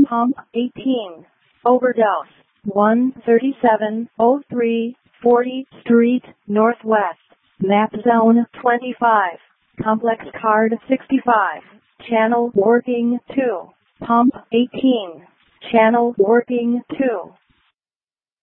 Pump 18. Overdose. 13703 40th Street, Northwest. Map Zone 25. Complex Card 65. Channel working 2. Pump 18. Channel working 2.